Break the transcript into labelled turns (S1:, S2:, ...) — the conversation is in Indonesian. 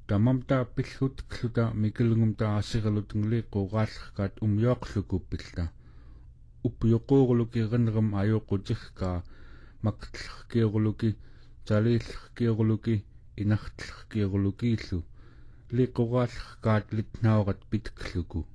S1: Tamamta pillut kluta mikelungumta asiralutungli qoqaallerkaat umyoaqlukupilla uppuyoqquuruluki rinram ayoqutirka maktlerkioruluki talillerkioruluki inartlerkiorulukiillu liqoqaallerkaat litnaorat pitkluku